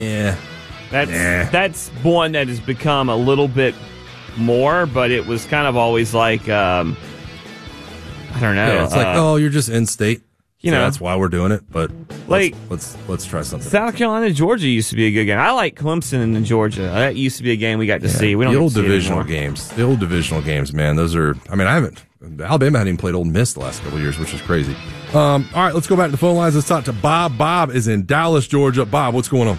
Yeah. That's one that has become a little bit more, but it was kind of always like, I don't know. Yeah, it's like, you're just in state. That's why we're doing it. But let's try something. South Carolina, Georgia used to be a good game. I like Clemson and Georgia. That used to be a game we got to see. We don't the old see divisional games. The old divisional games, man. Those are. I mean, Alabama hadn't even played Ole Miss the last couple of years, which is crazy. All right, let's go back to the phone lines. Let's talk to Bob. Bob is in Dallas, Georgia. Bob, what's going on?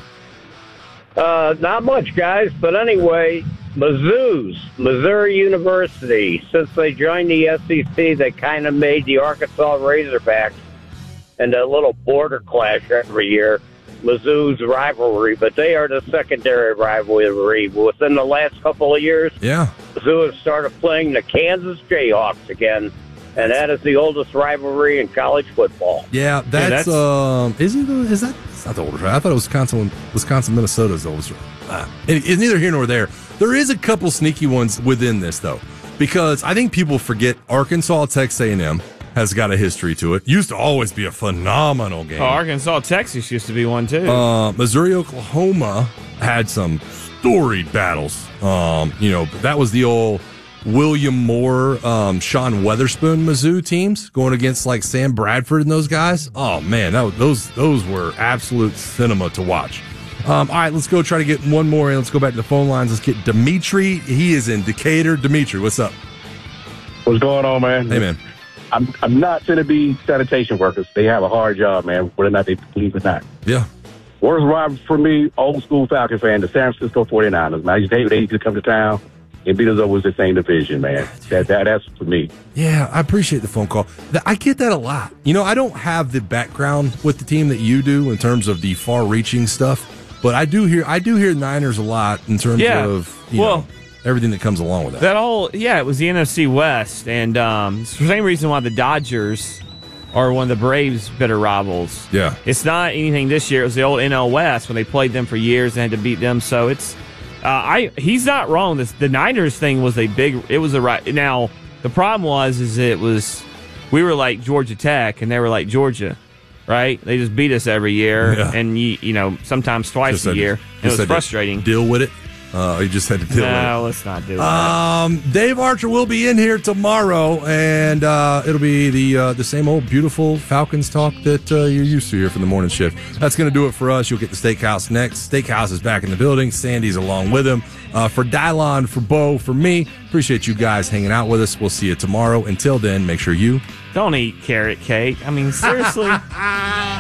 Not much, guys. But anyway, Missouri University, since they joined the SEC, they kind of made the Arkansas Razorbacks and a little border clash every year, Mizzou's rivalry. But they are the secondary rivalry. Within the last couple of years, Mizzou has started playing the Kansas Jayhawks again. And that is the oldest rivalry in college football. Yeah, that's is that? It's not the oldest. I thought it was Wisconsin, Minnesota's the oldest. It's neither here nor there. There is a couple sneaky ones within this though, because I think people forget Arkansas, Texas A&M has got a history to it. Used to always be a phenomenal game. Arkansas, Texas used to be one too. Missouri, Oklahoma had some storied battles. That was the old William Moore, Sean Weatherspoon Mizzou teams going against like Sam Bradford and those guys. Oh man, those were absolute cinema to watch. All right, let's go try to get one more in. Let's go back to the phone lines. Let's get Dimitri. He is in Decatur. Dimitri, what's up? What's going on, man? Hey, man. I'm not going to be sanitation workers. They have a hard job, man, whether or not they believe it or not. Yeah. Worst rival for me, old school Falcon fan, the San Francisco 49ers, man. I just hate they used to come to town and beat us up with the same division, man. That's for me. Yeah, I appreciate the phone call. I get that a lot. I don't have the background with the team that you do in terms of the far-reaching stuff, but I do hear Niners a lot in terms of everything that comes along with that. It was the NFC West, and it's the same reason why the Dodgers are one of the Braves' bitter rivals. Yeah. It's not anything this year. It was the old NL West when they played them for years and had to beat them, so it's he's not wrong. The Niners thing was now the problem we were like Georgia Tech and they were like Georgia, right? They just beat us every year and sometimes twice a year. It was frustrating. Deal with it. You just had to deal with it. No, let's not do that. Dave Archer will be in here tomorrow, and it'll be the same old beautiful Falcons talk that you're used to here from the morning shift. That's going to do it for us. You'll get the Steakhouse next. Steakhouse is back in the building. Sandy's along with him. For Dylon, for Bo, for me, appreciate you guys hanging out with us. We'll see you tomorrow. Until then, make sure you don't eat carrot cake. I mean, seriously.